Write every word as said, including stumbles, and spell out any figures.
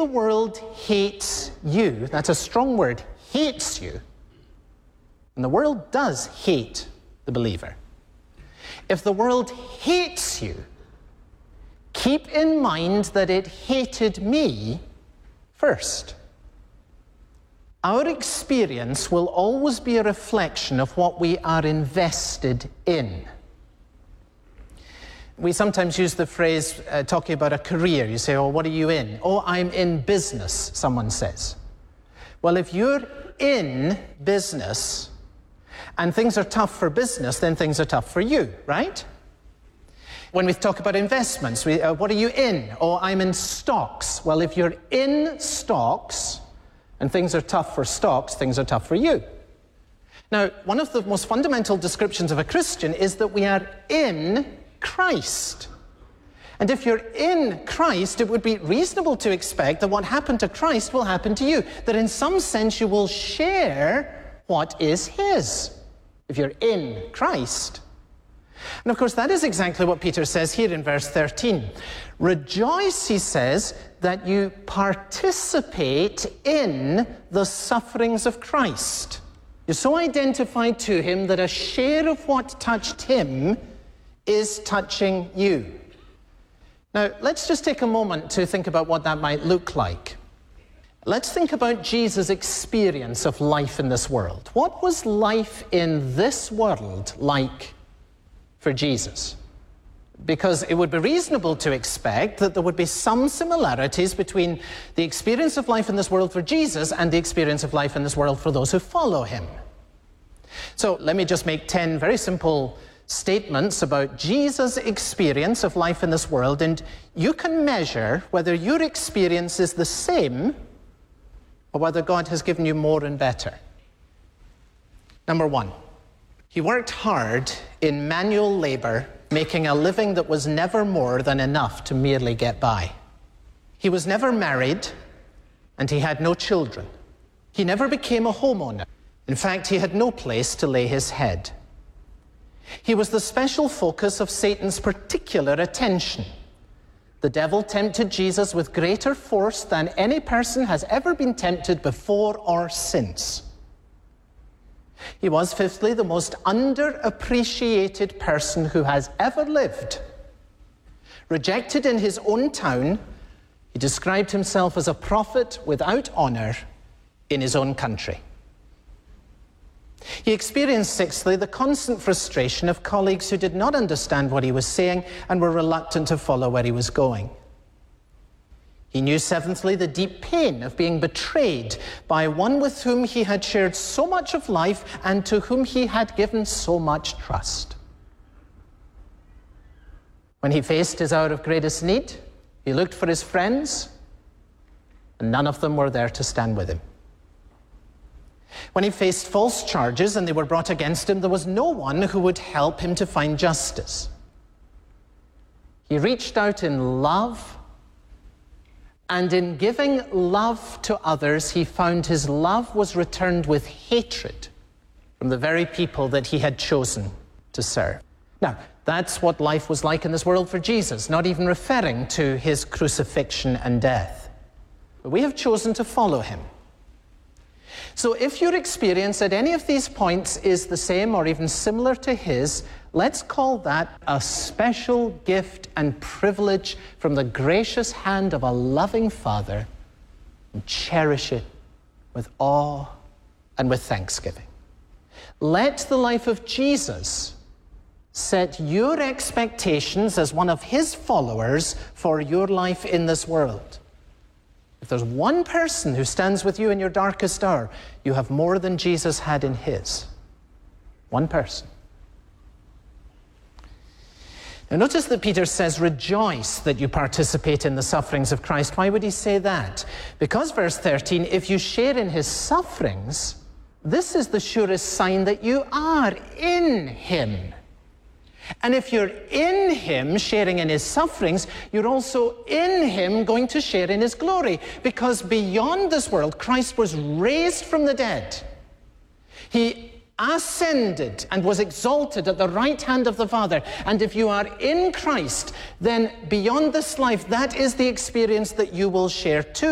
the world hates you, that's a strong word, hates you, and the world does hate the believer. If the world hates you, keep in mind that it hated me first. Our experience will always be a reflection of what we are invested in. We sometimes use the phrase uh, talking about a career. You say, oh, what are you in? Oh, I'm in business, someone says. Well, if you're in business and things are tough for business, then things are tough for you, right? When we talk about investments, we, uh, what are you in? Oh, I'm in stocks. Well, if you're in stocks and things are tough for stocks, things are tough for you. Now, one of the most fundamental descriptions of a Christian is that we are in Christ. And if you're in Christ, it would be reasonable to expect that what happened to Christ will happen to you. That in some sense you will share what is his, if you're in Christ. And of course, that is exactly what Peter says here in verse thirteen. Rejoice, he says, that you participate in the sufferings of Christ. You're so identified to him that a share of what touched him is touching you. Now, let's just take a moment to think about what that might look like. Let's think about Jesus' experience of life in this world. What was life in this world like for Jesus? Because it would be reasonable to expect that there would be some similarities between the experience of life in this world for Jesus and the experience of life in this world for those who follow him. So let me just make ten very simple statements about Jesus' experience of life in this world, and you can measure whether your experience is the same or whether God has given you more and better. Number one, he worked hard in manual labor, making a living that was never more than enough to merely get by. He was never married, and he had no children. He never became a homeowner. In fact, he had no place to lay his head. He was the special focus of Satan's particular attention. The devil tempted Jesus with greater force than any person has ever been tempted before or since. He was, fifthly, the most underappreciated person who has ever lived. Rejected in his own town, he described himself as a prophet without honor in his own country. He experienced, sixthly, the constant frustration of colleagues who did not understand what he was saying and were reluctant to follow where he was going. He knew, seventhly, the deep pain of being betrayed by one with whom he had shared so much of life and to whom he had given so much trust. When he faced his hour of greatest need, he looked for his friends, and none of them were there to stand with him. When he faced false charges and they were brought against him, there was no one who would help him to find justice. He reached out in love, and in giving love to others, he found his love was returned with hatred from the very people that he had chosen to serve. Now, that's what life was like in this world for Jesus, not even referring to his crucifixion and death. But we have chosen to follow him. So if your experience at any of these points is the same or even similar to his, let's call that a special gift and privilege from the gracious hand of a loving Father, and cherish it with awe and with thanksgiving. Let the life of Jesus set your expectations as one of his followers for your life in this world. If there's one person who stands with you in your darkest hour, you have more than Jesus had in his. One person. Now notice that Peter says, rejoice that you participate in the sufferings of Christ. Why would he say that? Because, verse thirteen, if you share in his sufferings, this is the surest sign that you are in him. And if you're in him, sharing in his sufferings, you're also in him going to share in his glory. Because beyond this world, Christ was raised from the dead. He ascended and was exalted at the right hand of the Father. And if you are in Christ, then beyond this life, that is the experience that you will share too.